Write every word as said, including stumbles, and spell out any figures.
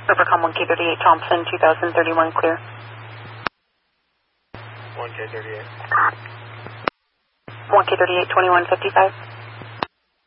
Overcom one K thirty-eight Thompson, two thousand thirty-one clear. one K thirty-eight. one K thirty-eight, twenty-one fifty-five.